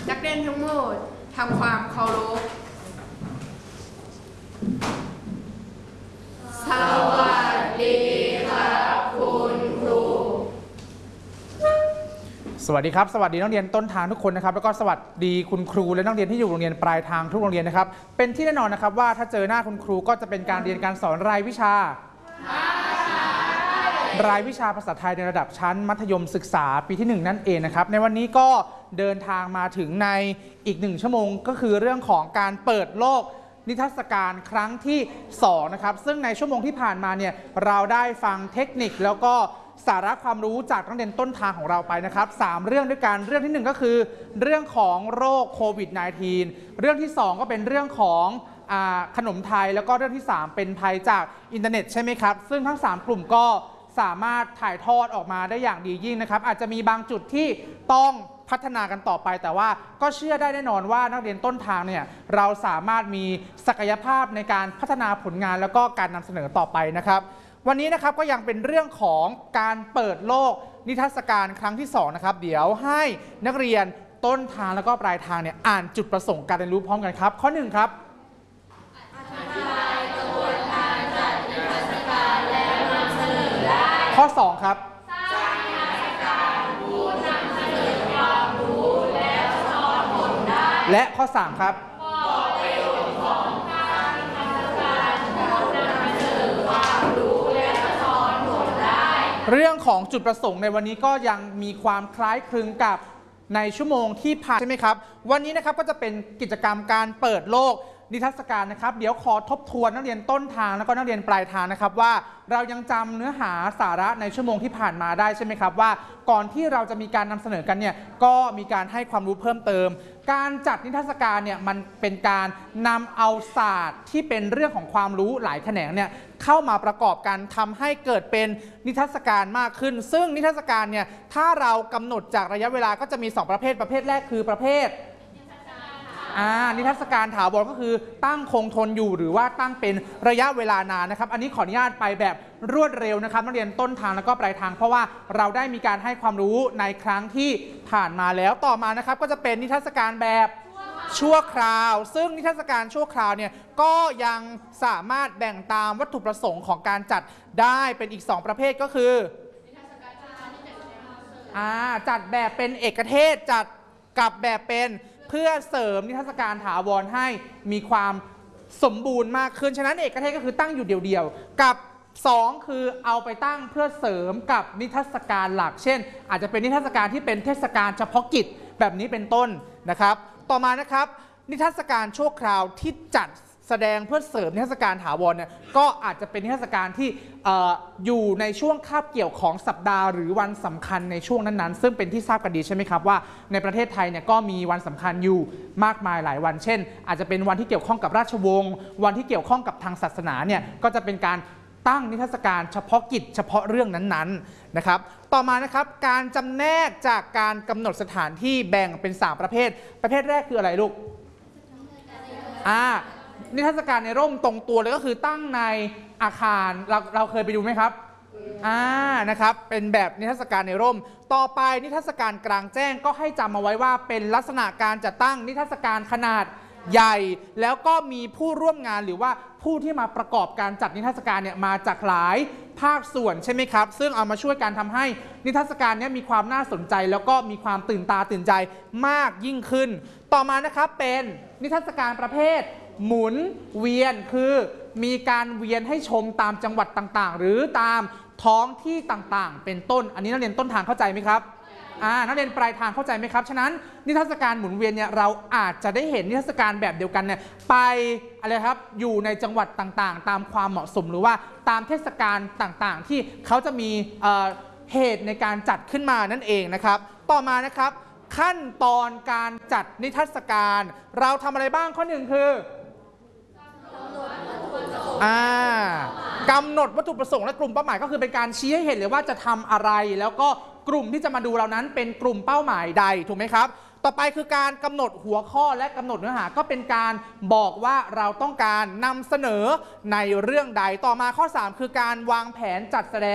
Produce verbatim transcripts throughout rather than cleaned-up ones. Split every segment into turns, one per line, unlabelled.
นักเรียนทั้งหมดทำความเคารพสวัสดีครับคุณครู
สวัสดีครับสวัสดีนักเรียนต้นทางทุกคนนะครับแล้วก็สวัสดีคุณครูและนักเรียนที่อยู่โรงเรียนปลายทางทุกโรงเรียนนะครับเป็นที่แน่นอนนะครับว่าถ้าเจอหน้าคุณครูก็จะเป็นการเรียนการสอนรายวิชารายวิชาภาษาไทยในระดับชั้นมัธยมศึกษาปีที่หนึ่งนั่นเองนะครับในวันนี้ก็เดินทางมาถึงในอีกหนึ่งชั่วโมงก็คือเรื่องของการเปิดโลกนิทรรศการครั้งที่สองนะครับซึ่งในชั่วโมงที่ผ่านมาเนี่ยเราได้ฟังเทคนิคแล้วก็สาระความรู้จากนักเรียนต้นทางของเราไปนะครับสามเรื่องด้วยกันเรื่องที่หนึ่งก็คือเรื่องของโรคโควิด สิบเก้า เรื่องที่สองก็เป็นเรื่องของขนมไทยแล้วก็เรื่องที่สามเป็นภัยจากอินเทอร์เน็ตใช่ไหมครับซึ่งทั้งสามกลุ่มก็สามารถถ่ายทอดออกมาได้อย่างดียิ่งนะครับอาจจะมีบางจุดที่ต้องพัฒนากันต่อไปแต่ว่าก็เชื่อได้แน่นอนว่านักเรียนต้นทางเนี่ยเราสามารถมีศักยภาพในการพัฒนาผลงานแล้วก็การนำเสนอต่อไปนะครับวันนี้นะครับก็ยังเป็นเรื่องของการเปิดโลกนิทรรศการครั้งที่สองนะครับเดี๋ยวให้นักเรียนต้นทางแล้วก็ปลายทางเนี่ยอ่านจุดประสงค์การเรียนรู้พร้อมกันครับข้อหนึ่งครับข้อสองครับสร้างนิทรรศการผู้นำเสนอความรู้และสะท้อนผลได้และข้อสามครับบอกประโยชน์ของการนิทรรศการผู้นำเสนอความรู้และสะท้อนผลได้เรื่องของจุดประสงค์ในวันนี้ก็ยังมีความคล้ายคลึงกับในชั่วโมงที่ผ่านใช่ไหมครับวันนี้นะครับก็จะเป็นกิจกรรมการเปิดโลกนิทรรศการนะครับเดี๋ยวขอทบทวนนักเรียนต้นทางแล้วก็นักเรียนปลายทางนะครับว่าเรายังจำเนื้อหาสาระในชั่วโมงที่ผ่านมาได้ใช่ไหมครับว่าก่อนที่เราจะมีการนำเสนอกันเนี่ยก็มีการให้ความรู้เพิ่มเติมการจัดนิทรรศการเนี่ยมันเป็นการนำเอาศาสตร์ที่เป็นเรื่องของความรู้หลายแขนงเนี่ยเข้ามาประกอบกันทำให้เกิดเป็นนิทรรศการมากขึ้นซึ่งนิทรรศการเนี่ยถ้าเรากำหนดจากระยะเวลาก็จะมีสองประเภทประเภทแรกคือประเภทนิทรรศการถาวรก็คือตั้งคงทนอยู่หรือว่าตั้งเป็นระยะเวลานานนะครับอันนี้ขออนุญาตไปแบบรวดเร็วนะครับนักเรียนต้นทางแล้วก็ปลายทางเพราะว่าเราได้มีการให้ความรู้ในครั้งที่ผ่านมาแล้วต่อมานะครับก็จะเป็นนิทรรศการแบบชั่วคราวซึ่งนิทรรศการชั่วคราวเนี่ยก็ยังสามารถแบ่งตามวัตถุประสงค์ของการจัดได้เป็นอีกสองประเภทก็คือจัดแบบเป็นเอกเทศจัดกับแบบเป็นเพื่อเสริมนิทรรศการถาวรให้มีความสมบูรณ์มากขึ้นฉะนั้นเอกเทศก็คือตั้งอยู่เดียวๆกับสองคือเอาไปตั้งเพื่อเสริมกับนิทรรศการหลักเช่นอาจจะเป็นนิทรรศการที่เป็นเทศกาลเฉพาะกิจแบบนี้เป็นต้นนะครับต่อมานะครับนิทรรศการชั่วคราวที่จัดแสดงเพื่อเสริมนิทรรศการถาวรเนี่ยก็อาจจะเป็นนิทรรศการที่ อ, อ, อยู่ในช่วงคาบเกี่ยวของสัปดาห์หรือวันสำคัญในช่วงนั้นๆซึ่งเป็นที่ทราบกันดีใช่ไหมครับว่าในประเทศไทยเนี่ยก็มีวันสำคัญอยู่มากมายหลายวันเช่นอาจจะเป็นวันที่เกี่ยวข้องกับราชวงศ์วันที่เกี่ยวข้องกับทางศาสนาเนี่ยก็จะเป็นการตั้งนิทรรศการเฉพาะกิจเฉพาะเรื่องนั้นๆนะครับต่อมานะครับการจำแนกจากการกำหนดสถานที่แบ่งเป็นสามประเภทประเภทแรกคืออะไรลูกอ่านิทรรศการในร่มตรงตัวเลยก็คือตั้งในอาคารเราเราเคยไปดูไหมครับอ่านะครับเป็นแบบนิทรรศการในร่มต่อไปนิทรรศการกลางแจ้งก็ให้จำเอาไว้ว่าเป็นลักษณะการจัดตั้งนิทรรศการขนาดใหญ่แล้วก็มีผู้ร่วมงานหรือว่าผู้ที่มาประกอบการจัดนิทรรศการเนี่ยมาจากหลายภาคส่วนใช่ไหมครับซึ่งเอามาช่วยกันทำให้นิทรรศการนี้มีความน่าสนใจแล้วก็มีความตื่นตาตื่นใจมากยิ่งขึ้นต่อมานะครับเป็นนิทรรศการประเภทหมุนเวียนคือมีการเวียนให้ชมตามจังหวัดต่างๆหรือตามท้องที่ต่างๆเป็นต้นอันนี้นักเรียนต้นทางเข้าใจไหมครับอ่านักเรียนปลายทางเข้าใจไหมครับฉะนั้นนิทรรศการหมุนเวียนเนี่ยเราอาจจะได้เห็นนิทรรศการแบบเดียวกันเนี่ยไปอะไรครับอยู่ในจังหวัดต่างๆตามความเหมาะสมหรือว่าตามเทศกาลต่างๆที่เขาจะมีเอ่อเหตุในการจัดขึ้นมานั่นเองนะครับต่อมานะครับขั้นตอนการจัดนิทรรศการเราทำอะไรบ้างข้อหนึ่งคือกำหนดวัตถุประสงค์และกลุ่มเป้าหมายก็คือเป็นการชี้ให้เห็นเลยว่าจะทำอะไรแล้วก็กลุ่มที่จะมาดูเรานั้นเป็นกลุ่มเป้าหมายใดถูกไหมครับต่อไปคือการกำหนดหัวข้อและกำหนดเนื้อหาก็เป็นการบอกว่าเราต้องการนำเสนอในเรื่องใดต่อมาข้อสามคือการวางแผนจัดแสดง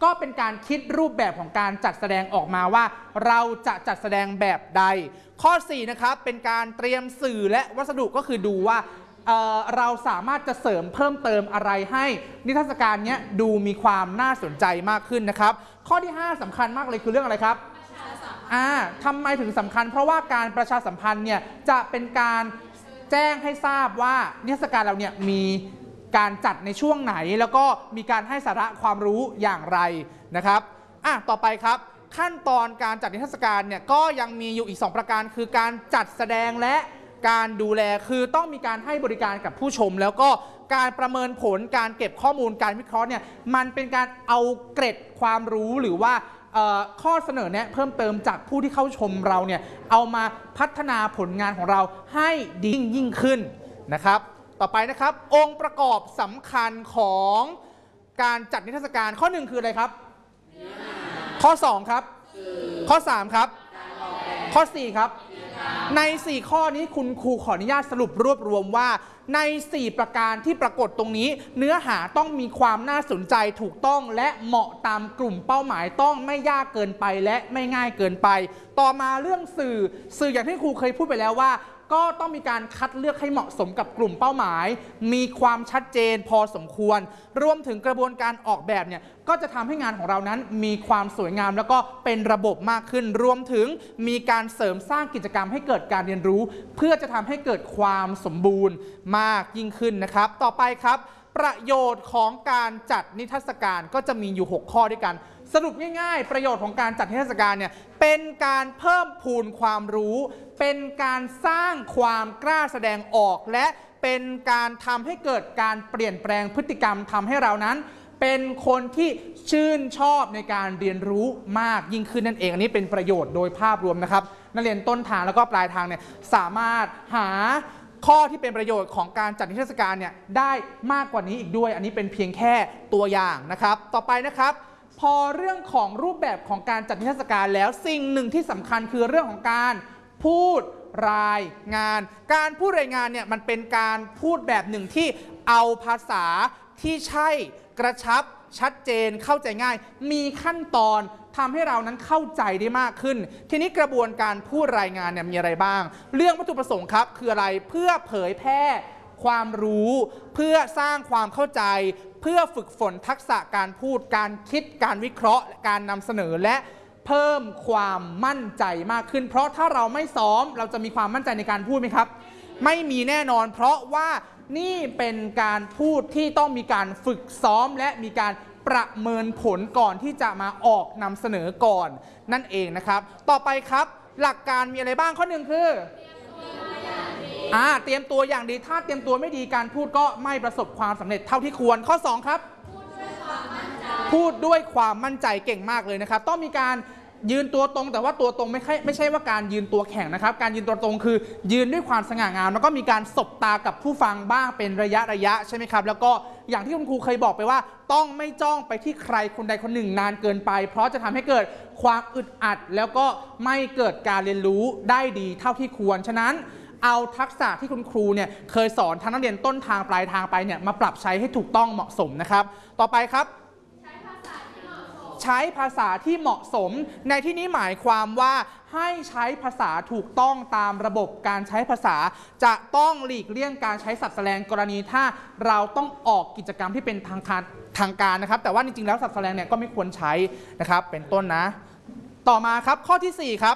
ก็เป็นการคิดรูปแบบของการจัดแสดงออกมาว่าเราจะจัดแสดงแบบใดข้อสี่นะครับเป็นการเตรียมสื่อและวัสดุก็คือดูว่าเอ่อเราสามารถจะเสริมเพิ่มเติมอะไรให้นิทรรศการนี้ดูมีความน่าสนใจมากขึ้นนะครับข้อที่ห้าสำคัญมากเลยคือเรื่องอะไรครับอ่าทำไมถึงสำคัญเพราะว่าการประชาสัมพันธ์เนี่ยจะเป็นการแจ้งให้ทราบว่านิทรรศการเราเนี่ยมีการจัดในช่วงไหนแล้วก็มีการให้สาระความรู้อย่างไรนะครับอ่ะต่อไปครับขั้นตอนการจัดนิทรรศการเนี่ยก็ยังมีอยู่อีกสองประการคือการจัดแสดงและการดูแลคือต้องมีการให้บริการกับผู้ชมแล้วก็การประเมินผลการเก็บข้อมูลการวิเคราะห์เนี่ยมันเป็นการเอาเกร็ดความรู้หรือว่าข้อเสนอแนะเพิ่มเติมจากผู้ที่เข้าชมเราเนี่ยเอามาพัฒนาผลงานของเราให้ดียิ่งขึ้นนะครับต่อไปนะครับองค์ประกอบสำคัญของการจัดนิทรรศการข้อหนึ่งคืออะไรครับข้อสองครับข้อสามครับข้อสี่ครับในสี่ข้อนี้คุณครูขออนุญาตสรุปรวบรวมว่าในสี่ประการที่ปรากฏตรงนี้เนื้อหาต้องมีความน่าสนใจถูกต้องและเหมาะตามกลุ่มเป้าหมายต้องไม่ยากเกินไปและไม่ง่ายเกินไปต่อมาเรื่องสื่อสื่ออย่างที่ครูเคยพูดไปแล้วว่าก็ต้องมีการคัดเลือกให้เหมาะสมกับกลุ่มเป้าหมายมีความชัดเจนพอสมควรรวมถึงกระบวนการออกแบบเนี่ยก็จะทำให้งานของเรานั้นมีความสวยงามแล้วก็เป็นระบบมากขึ้นรวมถึงมีการเสริมสร้างกิจกรรมให้เกิดการเรียนรู้เพื่อจะทำให้เกิดความสมบูรณ์มากยิ่งขึ้นนะครับต่อไปครับประโยชน์ของการจัดนิทรรศการก็จะมีอยู่หกข้อด้วยกันสรุปง่ายๆประโยชน์ของการจัดนิทรรศการเนี่ยเป็นการเพิ่มพูนความรู้เป็นการสร้างความกล้าแสดงออกและเป็นการทำให้เกิดการเปลี่ยนแปลงพฤติกรรมทำให้เรานั้นเป็นคนที่ชื่นชอบในการเรียนรู้มากยิ่งขึ้นนั่นเองอันนี้เป็นประโยชน์โดยภาพรวมนะครับนักเรียนต้นทางแล้วก็ปลายทางเนี่ยสามารถหาข้อที่เป็นประโยชน์ของการจัดนิทรรศการเนี่ยได้มากกว่านี้อีกด้วยอันนี้เป็นเพียงแค่ตัวอย่างนะครับต่อไปนะครับพอเรื่องของรูปแบบของการจัดนิทรรศการแล้วสิ่งหนึ่งที่สำคัญคือเรื่องของการพูดรายงานการพูดรายงานเนี่ยมันเป็นการพูดแบบหนึ่งที่เอาภาษาที่ใช่กระชับชัดเจนเข้าใจง่ายมีขั้นตอนทำให้เรานั้นเข้าใจได้มากขึ้นทีนี้กระบวนการพูดรายงานเนี่ยมีอะไรบ้างเรื่องวัตถุประสงค์ครับคืออะไรเพื่อเผยแพร่ความรู้เพื่อสร้างความเข้าใจเพื่อฝึกฝนทักษะการพูดการคิดการวิเคราะห์การนำเสนอและเพิ่มความมั่นใจมากขึ้นเพราะถ้าเราไม่ซ้อมเราจะมีความมั่นใจในการพูดไหมครับไม่มีแน่นอนเพราะว่านี่เป็นการพูดที่ต้องมีการฝึกซ้อมและมีการประเมินผลก่อนที่จะมาออกนำเสนอก่อนนั่นเองนะครับต่อไปครับหลักการมีอะไรบ้างข้อหนึ่งคืออ่าเตรียมตัวอย่างดีถ้าเตรียมตัวไม่ดีการพูดก็ไม่ประสบความสำเร็จเท่าที่ควรข้อสองครับพูดด้วยความมั่นใจเก่งมากเลยนะครับต้องมีการยืนตัวตรงแต่ว่าตัวตรงไม่ใช่ไม่ใช่ว่าการยืนตัวแข็งนะครับการยืนตัวตรงคือยืนด้วยความสง่างามแล้วก็มีการสบตากับผู้ฟังบ้างเป็นระยะระยะใช่ไหมครับแล้วก็อย่างที่คุณครูเคยบอกไปว่าต้องไม่จ้องไปที่ใครคนใดคนหนึ่งนานเกินไปเพราะจะทำให้เกิดความอึดอัดแล้วก็ไม่เกิดการเรียนรู้ได้ดีเท่าที่ควรฉะนั้นเอาทักษะที่คุณครูเนี่ยเคยสอนทั้งนักเรียนต้นทางปลายทางไปเนี่ยมาปรับใช้ให้ถูกต้องเหมาะสมนะครับต่อไปครับใช้ภาษาที่เหมาะสมในที่นี้หมายความว่าให้ใช้ภาษาถูกต้องตามระบบการใช้ภาษาจะต้องหลีกเลี่ยงการใช้ศัพท์แสลงกรณีถ้าเราต้องออกกิจกรรมที่เป็นทางการทางการนะครับแต่ว่าจริงๆแล้วศัพท์แสลงเนี่ยก็ไม่ควรใช้นะครับเป็นต้นนะต่อมาครับข้อที่สี่ครับ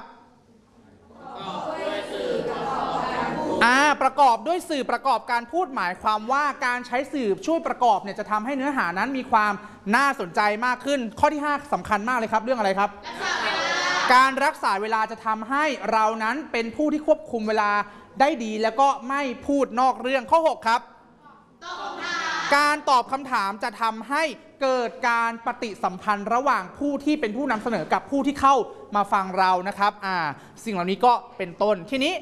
อ่าประกอบด้วยสื่อประกอบการพูดหมายความว่าการใช้สื่อช่วยประกอบเนี่ยจะทำให้เนื้อหานั้นมีความน่าสนใจมากขึ้นข้อที่ห้าสำคัญมากเลยครับเรื่องอะไรครับการรักษาเวลาจะทำให้เรานั้นเป็นผู้ที่ควบคุมเวลาได้ดีแล้วก็ไม่พูดนอกเรื่องข้อหกครับการตอบคำถามจะทำให้เกิดการปฏิสัมพันธ์ระหว่างผู้ที่เป็นผู้นำเสนอกับผู้ที่เข้ามาฟังเรานะครับอ่าสิ่งเหล่านี้ก็เป็นต้นทีนี้